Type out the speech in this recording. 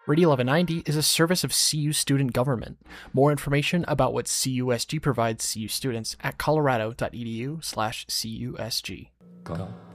Radio 1190 is a service of CU Student Government. More information about what CUSG provides CU students at colorado.edu/CUSG.